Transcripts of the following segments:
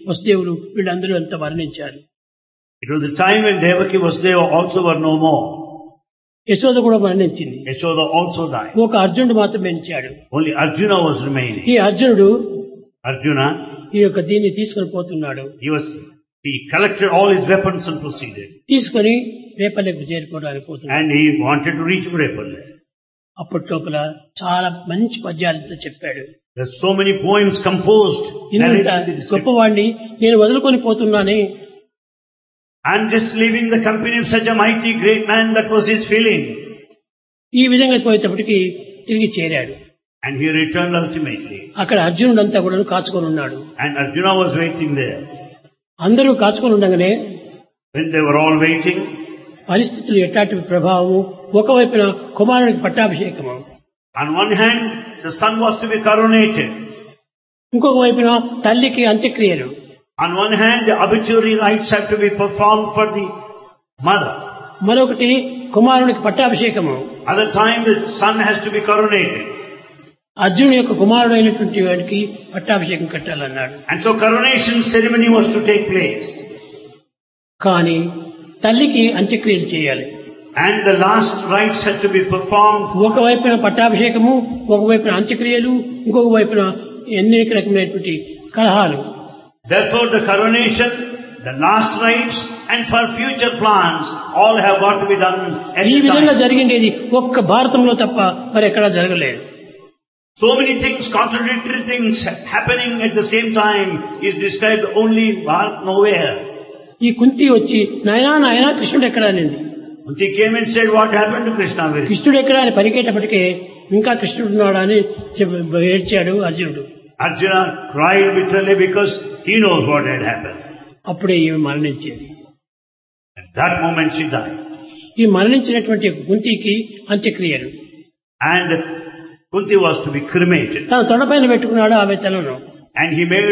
వసుదేవుడు వీళ్ళందరూ అంతా వర్ణించారు. It was the time when Devaki Vasudeva also were no more. Yashoda కూడా మరణించింది. Yashoda also died. ఒక అర్జునుడు మాత్రం పెంచాడు. Only Arjuna was remaining. ఈ అర్జునుడు Arjuna, ఈ యొక్క దీన్ని తీసుకొని పోతున్నాడు. he collected all his weapons and proceeded. తీసుకొని రేపల్లెకు చేరుకోవడానికి పోతున్నాడు. And he wanted to reach Repalle. అప్పట్లోపల చాలా మంచి పద్యాలతో చెప్పాడు. There's so many poems composed. ఇంత గొప్పవాణ్ణి నేను వదులుకొని పోతున్నానే. I'm just leaving the company of such a mighty great man, that was his feeling. ఈ విధంగా పోయేటప్పటికి తిరిగి చేరాడు. And he returned ultimately. అక్కడ అర్జునుడంతా కూడా కాచుకొని ఉన్నాడు. And Arjuna was waiting there. అందరూ కాచుకొని ఉండగానే When they were all waiting, పరిస్థితులు ఎట్లాంటి ప్రభావము, ఒకవైపున కుమారునికి పట్టాభిషేకము, on one hand the son was to be coronated. ఇంకొక వైపున తల్లికి అంత్యక్రియలు. On one hand the obituary rites have to be performed for the mother. మరొకటి కుమారునికి పట్టాభిషేకము. Other time the son has to be coronated. అర్జునుడి యొక్క కుమారుడు అయినటువంటి వాడికి పట్టాభిషేకం కట్టాలన్నాడు. And so coronation ceremony was to take place. కానీ తల్లికి అంత్యక్రియలు చేయాలి. And the last rites had to be performed. ఒకవైపున పట్టాభిషేకము, ఒకవైపున అంత్యక్రియలు, ఇంకొక వైపున అనేక రకమైనటువంటి కలహాలు. Therefore the coronation, the last rites, and for future plans, all have got to be done at ఈ the విధంగా time. జరిగిండేది ఒక్క భారతంలో తప్ప మరి ఎక్కడా జరగలేదు. So many things, contradictory things happening at the same time is described only in Bharat, nowhere. ఈ కుంతి వచ్చి నాయనా నాయనా కృష్ణుడు ఎక్కడా అనింది. Kunti came and said, what happened to Krishna? కృష్ణుడు ఎక్కడా అని పరిగేటప్పటికే ఇంకా కృష్ణుడు ఉన్నాడా అని ఏడ్చాడు అర్జునుడు. Arjuna cried bitterly because he knows what had happened. అప్పుడే ఈమె మరణించేది. At that moment she died. ఈ మరణించినటువంటి కుంతికి అంత్యక్రియలు. And Kunti was to be cremated. తన తొడపైన పెట్టుకున్నాడు ఆమె తలను. And he made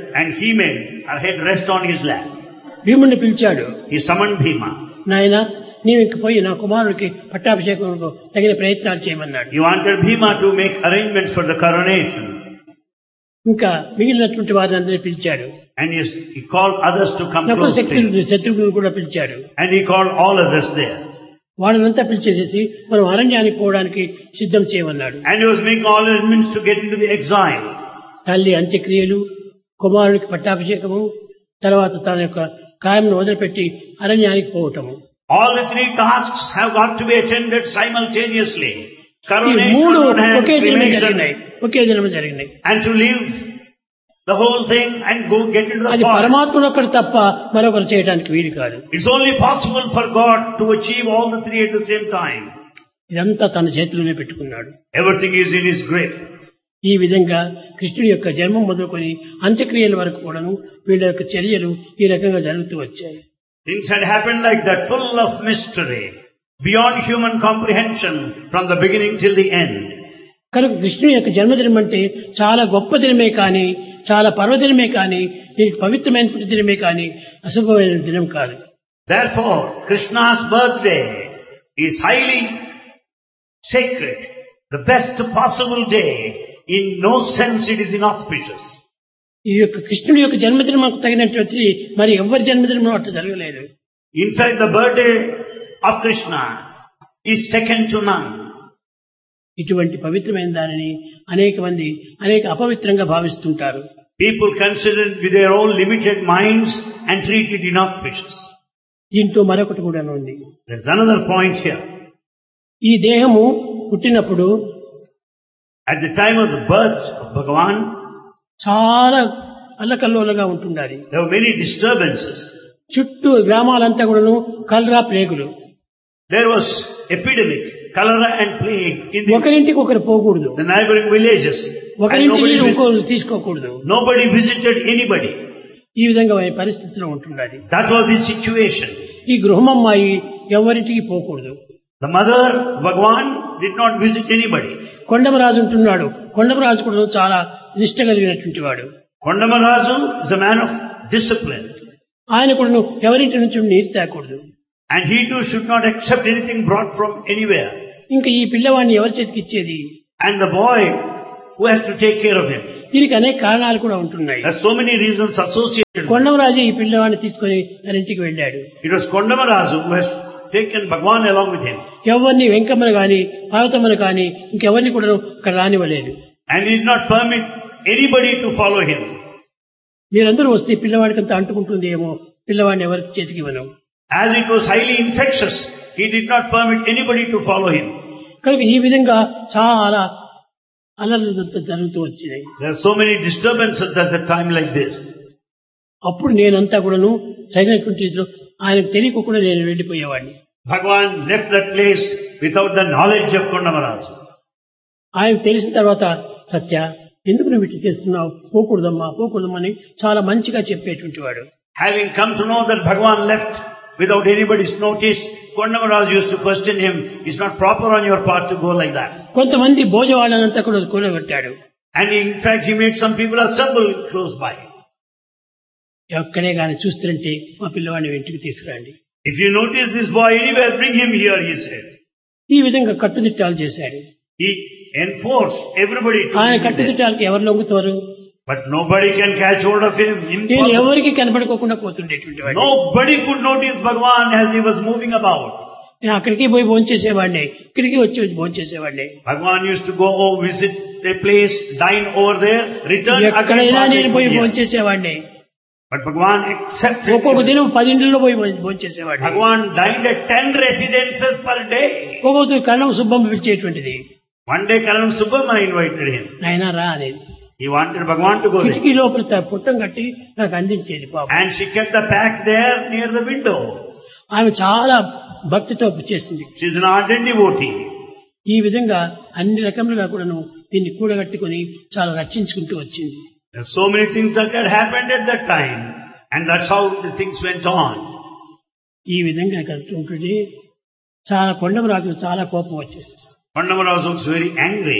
her head rest on his lap. భీముడిని పిలిచాడు. He summoned Bhima. నాయన నీవు ఇంక పోయి నా కుమారుడికి పట్టాభిషేకం తగిన ప్రయత్నాలు చేయమన్నాడు. He wanted Bhima to make arrangements for the coronation. ఇంకా మిగిలినటువంటి వారిని పిలిచాడు. And he called others to come close to him. శత్రుఘ్నుడు కూడా పిలిచాడు. And he called all others there. వాళ్ళనంతా పిలిచేసేసి మనం అరణ్యానికి పోవడానికి సిద్ధం చేయమన్నాడు. And he was making all arrangements to get into the exile. తల్లి అంత్యక్రియలు, కుమారుడికి పట్టాభిషేకము, తర్వాత తన యొక్క కాయంను వదిలిపెట్టి అరణ్యానికి పోవటము. All the three tasks have got to be attended simultaneously. ఈ Coronation మూడు on one hand, ఒకే దినమే cremation, జరిగినాయి. ఒకే దినమే జరిగినాయి. and to leave the whole thing and go get into the అది forest. పరమాత్ముడు ఒక్కడు తప్ప మరొకరు చేయడానికి వీలు కాదు. It's only possible for God to achieve all the three at the same time. ఇదంతా తన చేతిలోనే పెట్టుకున్నాడు. Everything is in His grip. ఈ విధంగా కృష్ణుడి యొక్క జన్మం మొదలుకొని అంత్యక్రియల వరకు కూడాను వీళ్ళ యొక్క చర్యలు ఈ రకంగా జరుగుతూ వచ్చాయి. Things had happened like that, full of mystery, beyond human comprehension, from the beginning till the end. కనుక కృష్ణుడి యొక్క జన్మదినం అంటే చాలా గొప్ప దినమే కానీ, చాలా పర్వదినమే కానీ, దీనికి పవిత్రమైన దినమే కానీ అశుభమైన దినం కాదు. Therefore, Krishna's birthday is highly sacred, the best possible day. In no sense it is inauspicious. ఈ యొక్క కృష్ణుడి యొక్క జన్మదినం తగినటువంటి మరి ఎవరి జన్మదినం అట్లా జరగలేదు. In fact, the birthday of Krishna is second to none. ఇటువంటి పవిత్రమైన దానిని అనేక మంది అనేక అపవిత్రంగా భావిస్తుంటారు. People consider it with their own limited minds and treat it inauspicious. దీంట్లో మరొకటి కూడా ఉంది. There's another point here. ఈ దేహము పుట్టినప్పుడు At the time of the birth of Bhagavan, చాలా అల్లకల్లోలంగా ఉంటుండాలి. there were many disturbances. చుట్టూ గ్రామాలంతా కూడాను కలరా ప్లేగులు. There was epidemic, cholera and plague in ఒకరింటికి ఒకరు పోకూడదు. the neighboring villages. ఒకరింటికి ఇంకొకరు తీసుకోకూడదు. Nobody visited anybody. ఈ విధంగా పరిస్థితిలో ఉంటుండాలి. That was the situation. ఈ గృహమమ్మాయి ఎవరింటికి పోకూడదు. The mother, Bhagavan, did not visit anybody. Kondamaraju ఉంటున్నాడు. కొండమరాజు కూడా చాలా నిష్ట కలిగినటువంటి వాడు. Kondamarazu is a man of discipline. ఆయన కూడా ఎవరింటి నుంచి నీరు తాకూడదు. And he too should not accept anything brought from anywhere. ఇంకా ఈ పిల్లవాడిని ఎవరి చేతికి ఇచ్చేది? And the boy who has to take care of him. దీనికి అనేక కారణాలు కూడా ఉంటున్నాయి. There are so many reasons associated. Kondamaraju ఈ పిల్లవాడిని తీసుకుని తన ఇంటికి వెళ్ళాడు. It was Kondamarazu who has taken Bhagwan along with him. ఎవరిని వెంకమ్మను గాని పార్వతమ్మను గాని ఇంకెవరిని కూడా అక్కడ రానివ్వలేదు. And he did not permit anybody to follow him. మీరందరూ వస్తే పిల్లవాడికి అంత అంటుకుంటుంది ఏమో, పిల్లవాడిని ఎవరికి చేతికి ఇవ్వను. As it was highly infectious, he did not permit anybody to follow him. కనుక ఈ విధంగా చాలా అల్లర్లు జరుగుతూ వచ్చినాయి. There are so many disturbances at the time like this. అప్పుడు నేనంతా కూడాను సరైనటువంటి రీతిలో ఆయనకు తెలియకుండా నేను వెళ్ళిపోయేవాడిని. Bhagwan left that place without the knowledge of Kondamarazu. ఆయనకు తెలిసిన తర్వాత సత్య ఎందుకు నువ్వు ఇటు చేస్తున్నావు, పోకూడదమ్మా అని చాలా మంచిగా చెప్పేటువంటి వాడు. Having come to know that Bhagwan left without anybody's notice, Kondamarazu used to question him, it's not proper on your part to go like that. కొంతమంది భోజవాళ్ళనంతా కూడా కూడబెట్టాడు. And in fact he made some people assemble close by. ఎక్కడే కానీ చూస్తుంటే మా పిల్లవాడిని ఇంటికి తీసుకురండి. If you notice this boy anywhere, bring him here, he said. ఈ విధంగా కట్టుదిట్టాలు చేశాడు. He enforced everybody to ఆయన be there. కట్టుదిట్టాలకి ఎవరు లొంగుతారు? But nobody can catch hold of him. నేను Impossible. ఎవరికి కనపడుకోకుండా పోతుండేటువంటి వాడు. Nobody could notice Bhagwan as he was moving about. నేను అక్కడికి పోయి భోంచేసేవాడిని, ఇక్కడికి వచ్చి భోంచేసేవాడిని. Bhagwan used to go visit a place, dine over there, return ఎక్కడైనా నేను again. పోయి భోంచేసేవాడిని. But Bhagwan accepted. ఒక్కొక్క దినం 10 ఇండ్లలో పోయి భోంచేసేవాడిని. Bhagwan dined at 10 residences per day. ఒక్కొక్క కళ్ళం Subbamma పిలిచేటువంటిది. One day Karan Subbamma invited him. నాయనా రా అనేది. He wanted Bhagwan to go there. కిటికీ లోపల పుట్టం కట్టి నాకు అందించేది పాపం. And she kept the pack there near the window. ఆమె చాలా భక్తితో చేసింది. She is an ardent devotee. ఈ విధంగా అన్ని రకములుగా కూడాను దీన్ని కూడగట్టుకుని చాలా రక్షించుకుంటూ వచ్చింది. There are so many things that had happened at that time. And that's how the things went on. ఈ విధంగా కలుగుతుంటుంది. చాలా కొండమరాజు చాలా కోపం వచ్చేసింది. Kondamarazu was very angry.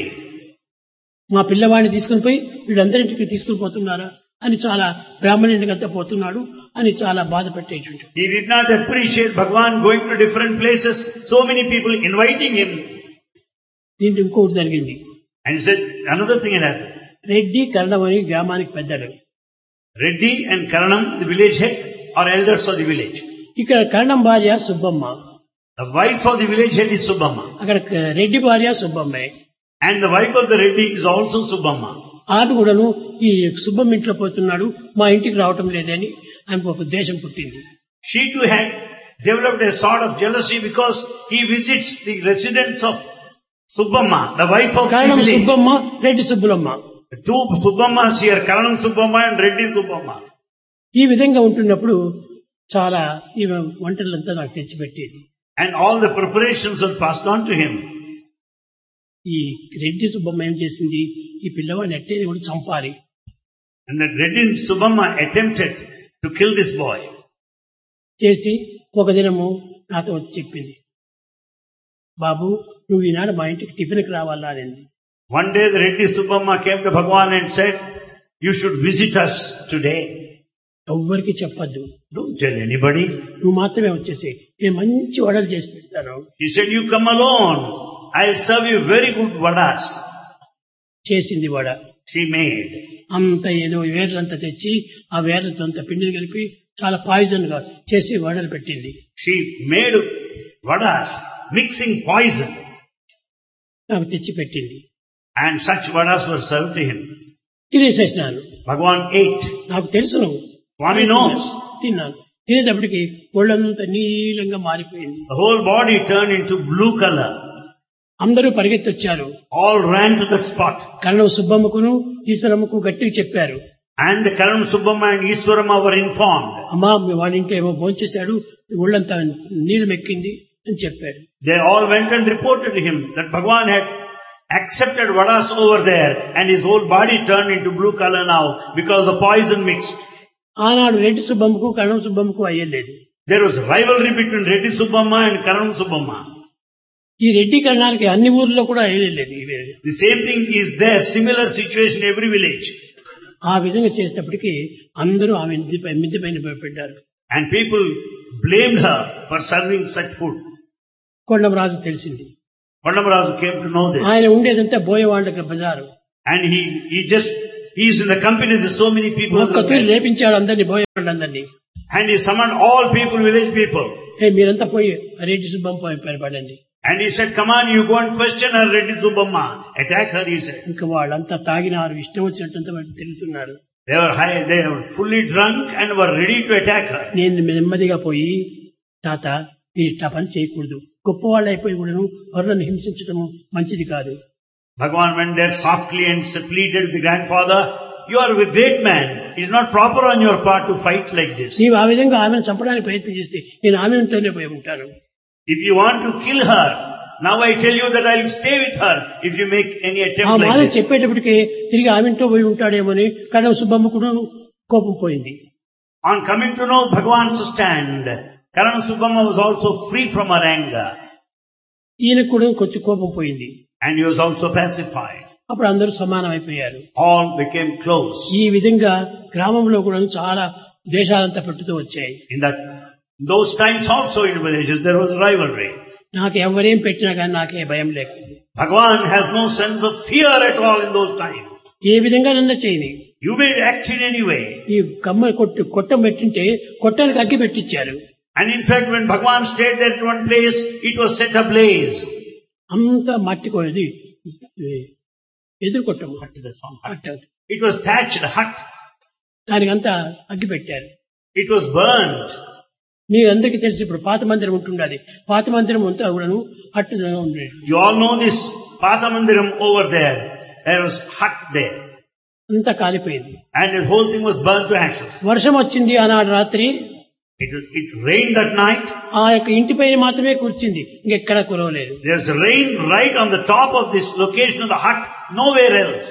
మా పిల్లవాడిని తీసుకుని పోయి వీళ్ళందరింటికి తీసుకుని పోతున్నారా అని చాలా బ్రాహ్మణునికంతా పోతున్నాడు అని చాలా బాధపెట్టేటువంటి. He did not appreciate Bhagwan going to different places, so many people inviting him. దీంట్లో ఇంకొకటి జరిగింది. And he said, another thing had happened. Reddy కరణం అని గ్రామానికి పెద్దలు. Reddy and Karanam, the village head, are elders of the village. ఇక్కడ కరణం భార్య Subbamma, The wife of the village head is Subbamma. అక్కడ రెడ్డి భార్య సుబ్బమ్మే. And the wife of the Reddy is also Subbamma. ఆమె కూడాను ఈ సుబ్బమ్మ ఇంట్లో పోతున్నాడు, మా ఇంటికి రావటం లేదని ఆమెకు ఒక ఉద్దేశం పుట్టింది. She too had developed a sort of jealousy because he visits the residence of Subbamma, the wife of the Karanam village. Subbamma, Reddy Subbulamma. The two Subbammas here, Karanam Subbamma and Reddy Subbamma. ఈ విధంగా ఉంటున్నప్పుడు చాలా ఈ వంటలంతా నాకు తెచ్చిపెట్టేది. And all the preparations were passed on to him. ఈ రెడ్డి సుబ్బమ్మ ఏం చేసింది, ఈ పిల్లవాడిని ఎట్టే కూడా చంపాలి. And that Reddy Subbamma attempted to kill this boy. చేసి ఒక దినము నాతో వచ్చి చెప్పింది, బాబు నువ్వు ఈనాడు మా ఇంటికి టిఫిన్కి రావాలా అనేది. One day the Reddy Subbamma came to Bhagwan and said, you should visit us today. ఎవ్వరికి చెప్పద్దు, Don't tell anybody. నువ్వు మాత్రమే వచ్చేసి నేను మంచి వడలు చేసి పెడతాను. He said, you come alone. I'll serve you very good vadas. చేసింది వడ. She made. అంత ఏదో వేర్లంతా తెచ్చి ఆ వేర్లతో అంత పిండిని కలిపి చాలా పాయిజన్ గా చేసి వడలు పెట్టింది. She made vadas, mixing poison. నాకు తెచ్చి పెట్టింది. And such vadas were served to him. తినేసేసినాను. Bhagwan ate. నాకు తెలుసును, Swami knows. తిన్నాను. తినేటప్పటికి ఒళ్ళంతా నీలంగా మారిపోయింది. The whole body turned into blue color. అందరూ పరిగెత్తొచ్చారు. All ran to that spot. కరణం సుబ్బమ్మకును ఈశ్వరమ్మకు గట్టిగా చెప్పారు. And the Karan Subbamma and Iswaramma were informed. అమ్మా వాళ్ళ ఇంట్లో ఏమో భోంచేశాడు, ఒళ్ళంతా నీళ్ళు మెక్కింది అని చెప్పాడు. They all went and reported to him that Bhagwan had accepted vadas over there and his whole body turned into blue color now because the poison mixed. ఆనాడు రెడ్డి సుబ్బమ్మకు కరణం సుబ్బమ్మకు అయ్యలేదు. There was rivalry between Reddy Subbamma and Karan Subbamma. ఈ రెడ్డి కరణానికి అన్ని ఊర్లో కూడా అయ్యలేదు. The same thing is there, similar situation in every village. ఆ విధంగా చేసేటప్పటికి అందరూ ఆమె మిద్దె పైన పెట్టారు. And people blamed her for serving such food. Kondamaraju తెలిసింది. Kondamarazu came to know this. ఆయన ఉండేదంతా బోయవాళ్ళ బజారు. And he just he is in the company with so many people. ఒక్క తూరి రేపించాడు అందరినీ పోయేవాళ్ళందరినీ. And he summoned all people, village people. మీరంతా పోయి రెడ్డి సుబ్బమ్మ పోయి పడండి. And he said, come on, you go and question her, Reddy Subbamma. Attack her, he said. ఇంకా వాళ్ళంతా తాగినారు, ఇష్టం వచ్చినట్టు తిరుగుతున్నారు. They were high, they were fully drunk and were ready to attack her. నేను నెమ్మదిగా పోయి, తాత ఈ పని చేయకూడదు, గొప్పవాళ్ళు అయిపోయి కూడాను ఎవరిని హింసించడము మంచిది కాదు. Bhagavan went there softly and pleaded with the grandfather, you are a great man. It is not proper on your part to fight like this. నీవు ఆ విధంగా ఆమెను చంపడానికి ప్రయత్నం చేస్తే నేను ఆమె ఉంటేనే పోయి ఉంటాను. If you want to kill her, now I tell you that I will stay with her if you make any attempt like this. చెప్పేటప్పటికే తిరిగి ఆమెతో పోయి ఉంటాడేమోని కడవ సుబ్బమ్మ కూడా కోపం పోయింది. On coming to know Bhagavan's stand, Karana Subbamma was also free from her anger. ఈయనకు కూడా కొంచెం కోపం పోయింది. And he was also pacified. అప్పుడు అందరూ సమానం అయిపోయారు. All became close. ఈ విధంగా గ్రామంలో కూడా చాలా దేశాలంతా పెట్టుతూ వచ్చాయి. In those times also in villages there was rivalry. నాకు ఎవరేం పెట్టినా కానీ నాకే భయం లేకుండా. Bhagavan has no sense of fear at all in those times. ఏ విధంగా నన్ను చేయని. You may act in any way. ఈ కమ్మ కొట్టం పెట్టింటే కొట్టానికి అగ్గి పెట్టించారు. And in fact when Bhagavan stayed there at one place, it was set ablaze. అంతా మట్టి కోది ఎదురు కొట్టము. It was thatched hut. దానికంతా అగ్గి పెట్టారు. It was burnt. మీ అందరికీ తెలిసి ఇప్పుడు పాత మందిరం ఉంటుండాలి. పాత మందిరం అంతా కూడాను హట్టుగా ఉండేది. You all know this Pata Mandiram over there. There was hut there. అంతా కాలిపోయింది. And the whole thing was burnt to ashes. వర్షం వచ్చింది ఆనాడు రాత్రి. It rained that night. ఆ యొక్క ఇంటిపైన మాత్రమే కూర్చుంది, ఇంకెక్కడ కురవలేదు. There's rain right on the top of this location of the hut, nowhere else.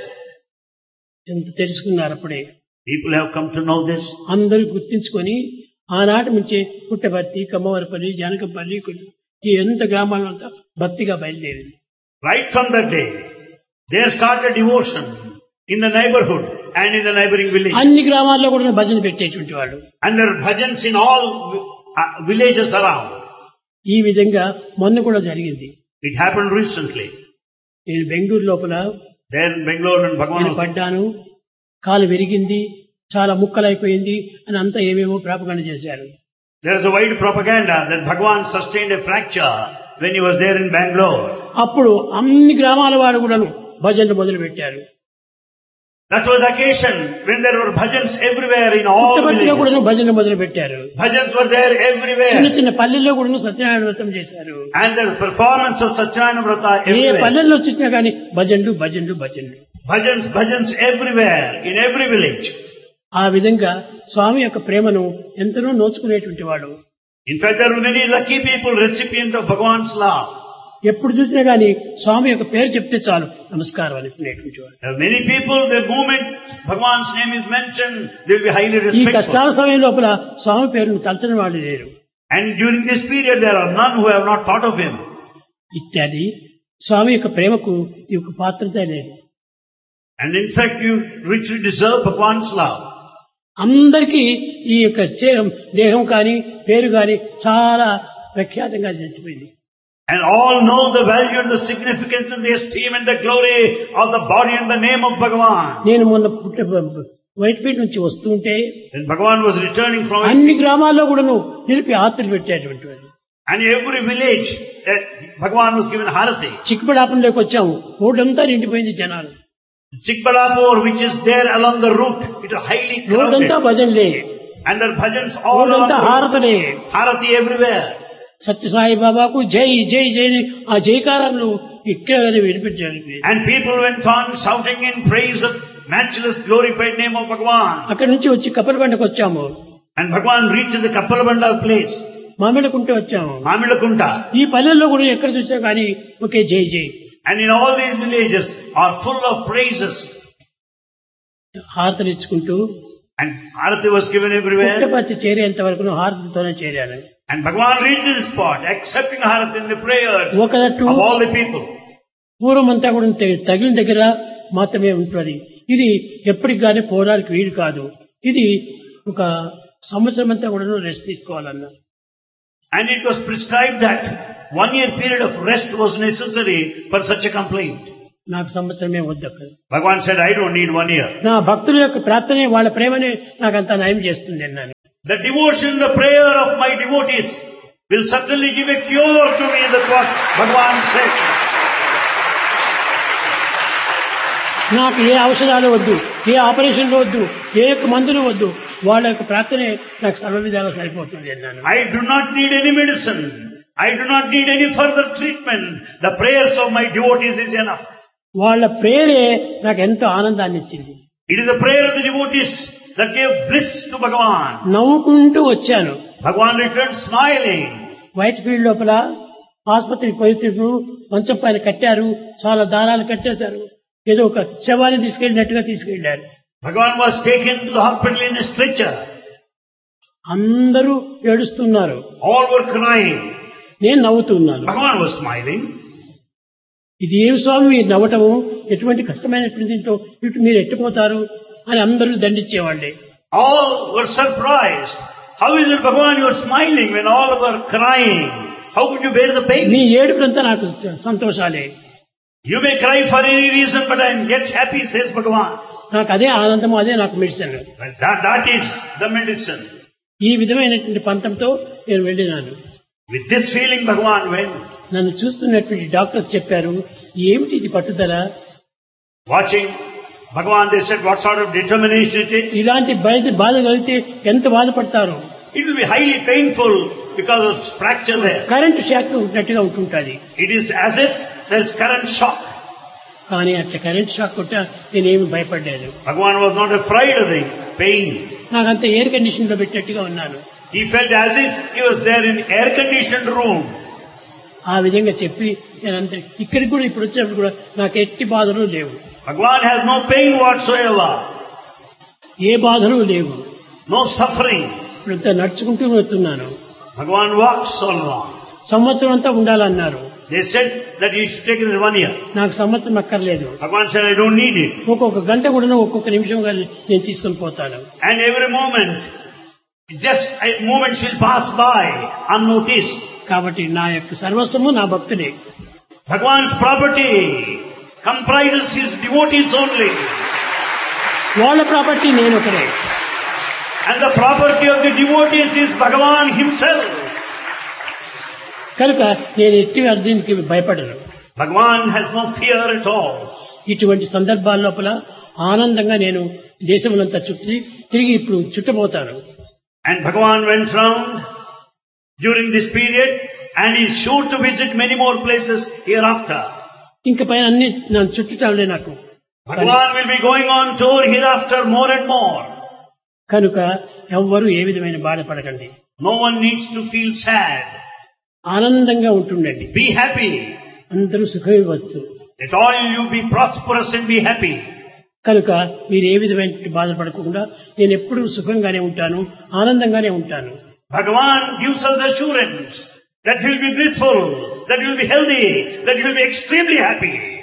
ఎంత తెలుసుకున్నారు అప్పుడే. People have come to know this. అందరూ గుర్తించుకొని ఆనాటి నుంచి పుట్టపర్తి, కమ్మవరపల్లి, జానకంపల్లి ఈ ఎంత గ్రామాల్లో అంతా భక్తిగా బయలుదేరింది. Right from that day, there started devotion in the neighborhood and in the neighboring village. అన్ని గ్రామాల్లో కూడా భజన పెట్టేటువంటి వాళ్ళు. And there are bhajans in all villages around. ఈ విధంగా మొన్న కూడా జరిగింది. It happened recently. నేను బెంగళూరు లోపల There in Bangalore and Bhagavan పడ్డాను, కాలు విరిగింది, చాలా ముక్కలైపోయింది అని అంతా ఏమేమో ప్రాపగండ చేశారు. There is a wide propaganda that Bhagavan sustained a fracture when he was there in Bangalore. అప్పుడు అన్ని గ్రామాల వారు కూడా భజనలు మొదలు పెట్టారు. That was the occasion when there were bhajans everywhere in all villages. భజనలు మొదలు పెట్టారు. Bhajans were there everywhere. చిన్న చిన్న పల్లెల్లో కూడా సత్యనారాయణ వ్రతం చేశారు. And there was performance of Satyarayana Vrata A everywhere. పల్లెల్లో చూసినా కానీ భజనలు భజనలు భజనలు. Bhajans everywhere, in every village. ఆ విధంగా స్వామి యొక్క ప్రేమను ఎంతనో నోచుకునేటువంటి వాడు. In fact, there were many lucky people, recipient of Bhagavan's love. ఎప్పుడు చూసినా గానీ స్వామి యొక్క పేరు చెప్తే చాలు నమస్కారం అనుకునేటువంటి వాడు. There are many people, the moment Bhagavan's name is mentioned, they will be highly ఈ respectful. కష్టాల సమయం లోపల స్వామి పేరును తలచని వాళ్ళు లేరు. And during this period, there are none who have not thought of him. ఇత్యాది స్వామి యొక్క ప్రేమకు ఈ యొక్క పాత్రత లేదు. And in fact, you richly deserve Bhagavan's love. అందరికీ ఈ యొక్క దేహం కానీ పేరు కానీ చాలా ప్రఖ్యాతంగా తెలిసిపోయింది. And all know the value and the significance and the esteem and the glory of the body and the name of Bhagavan. నేను మొన్న వైట్ఫీల్డ్ నుంచి వస్తుంటే When Bhagavan was returning from అన్ని గ్రామాల్లో కూడా నిలిపి ఆర్తులు పెట్టేటువంటి వాడు. and every village, Bhagavan was given harati. చిక్కబడాపంలోకి వచ్చాము, రోడ్డంతా నిండిపోయింది జనాలు. Chikbalapur, which is there along the route, it is highly crowded. రోడ్డంతా భజనలే, And there are bhajans all along రోడ్డంతా the route. హారతలే. Harati everywhere. Sathya Sai బాబాకు జై జై జై ఆ జైకారాలు ఇక్కడ వినిపించారు. And people went on shouting in praise of matchless glorified name of Bhagavan. అక్కడి నుంచి వచ్చి కప్పలబండకు వచ్చాము. And Bhagavan reached the Kappalabanda place. Mamidikunta వచ్చాము. Mamilakunta. ఈ పల్లెల్లో కూడా ఎక్కడ చూసినా కానీ ఒకే జై జై. And in all these villages are full of praises. హారతలు ఇచ్చుకుంటూ And Harati was given everywhere. Puttaparthi చేరేంత వరకు హారతితోనే చేరాను. And Bhagavan reached this spot, accepting Harati in the prayers ఒకదట్టు of all the people. పూర్వం అంతా కూడా తగిలిన దగ్గర మాత్రమే ఉంటుంది. ఇది ఎప్పటికి కానీ పోవడానికి వీలు కాదు. ఇది ఒక సంవత్సరం అంతా కూడా రెస్ట్ తీసుకోవాలన్నా. And it was prescribed that 1 year period of rest was necessary for such a complaint. నాకు సంవత్సరమే వద్దక్క. Bhagavan said, I don't need 1 year. నా భక్తుల యొక్క ప్రార్థనే వాళ్ళ ప్రేమనే నాకంతా నయం చేస్తుంది అన్నాను. The devotion, the prayer of my devotees will certainly give a cure to me. That's what Bhagavan said. నాకు ఏ ఔషధాలు వద్దు, ఏ ఆపరేషన్లు వద్దు, ఏ మందులు వద్దు, వాళ్ళ యొక్క ప్రార్థనే నాకు సర్వ విధాలా సరిపోతుంది అన్నాను. I do not need any medicine. I do not need any further treatment. The prayers of my devotees is enough. వాళ్ళ ప్రేరే నాకు ఎంతో ఆనందాన్ని ఇచ్చింది. It is the prayer of the devotees that gave bliss to Bhagavan. నవ్వుకుంటూ వచ్చాను. Bhagavan returned smiling. White field లోపల ఆసుపత్రికి పోయినప్పుడు మంచం పైన కట్టారు, చాలా దారాలు కట్టేశారు, ఏదో ఒక శవాన్ని తీసుకెళ్ళినట్టుగా తీసుకెళ్లారు. Bhagavan was taken to the hospital in a stretcher. అందరూ ఏడుస్తున్నారు, All were crying. నేను నవ్వుతున్నాను. Bhagavan was smiling. ఇది ఏమి స్వామి మీరు నవ్వటము, ఎటువంటి కష్టమైనటువంటి దీంతో ఇటు మీరు ఎట్టిపోతారు అని అందరూ దండించేవాళ్ళే. All were surprised. How is it, Bhagavan, you are smiling when all were crying? How could you bear the pain? మీ ఏడుపులంతా నాకు సంతోషాలే. You may cry for any reason, but I am get happy, says Bhagavan. నాకు అదే ఆనందము, అదే నాకు medicine. Well, that is the medicine. ఈ విధమైనటువంటి పంతంతో నేను వెళ్ళినాను. With this feeling, Bhagavan went. నన్ను చూస్తున్నటువంటి డాక్టర్స్ చెప్పారు, ఏమిటి ఇది పట్టుదల, Watching Bhagavan, they said, what sort of determination it is? ఇలాంటి బాధ కలిగితే ఎంత బాధపడతారు. It will be highly painful because of fracture there. Current shock ఉన్నట్టుగా ఉంటుంటుంది. It is as if there is current shock. కానీ అట్లా కరెంట్ షాక్ కొట్ట నేనేమి భయపడ్డాను. Bhagavan was not afraid of the pain. నాకంతా ఎయిర్ కండిషన్ లో పెట్టినట్టుగా ఉన్నాను. He felt as if he was there in air-conditioned room. ఆ విధంగా చెప్పి నేనంతా ఇక్కడికి కూడా ఇప్పుడు వచ్చినప్పుడు కూడా నాకు ఎట్టి బాధలు లేవు, Bhagavan has no pain whatsoever, ఏ బాధలు లేవు. no suffering. ఇప్పుడంతా నడుచుకుంటూ వస్తున్నాను. Bhagavan walks along. సంవత్సరం అంతా ఉండాలన్నారు. They said that he should take it in 1 year. నాకు సంవత్సరం అక్కర్లేదు. Bhagavan said, I don't need it. ఒక్కొక్క గంట కూడా ఒక్కొక్క నిమిషం నేను తీసుకొని పోతాను. And every moment, just a moment will pass by unnoticed. కాబట్టి నా యొక్క సర్వస్వము నా భక్తులే. Bhagavan's property comprises his devotees only. వాళ్ళ ప్రాపర్టీ నేను ఒకరే. And the property of the devotees is Bhagavan himself. కనుక నేను ఎట్టి దీనికి భయపడను. Bhagavan has no fear at all. ఇటువంటి సందర్భాల లోపల ఆనందంగా నేను దేశములంతా తిరిగి ఇప్పుడు చుట్టబోతాను. And Bhagavan went round during this period and is sure to visit many more places hereafter. ఇంక పైన అన్ని నన్ను చుట్టటాలే నాకు. Bhagavan will be going on tour hereafter more and more. కనుక ఎవ్వరూ ఏ విధమైన బాధపడకండి. No one needs to feel sad. ఆనందంగా ఉంటుండండి. Be happy. అందరూ సుఖమివ్వచ్చు. Let all you be prosperous and be happy. కనుక మీరు ఏ విధమైన బాధపడకుండా నేను ఎప్పుడూ సుఖంగానే ఉంటాను, ఆనందంగానే ఉంటాను. Bhagavan gives us assurance that he will be blissful, that he will be healthy, that he will be extremely happy.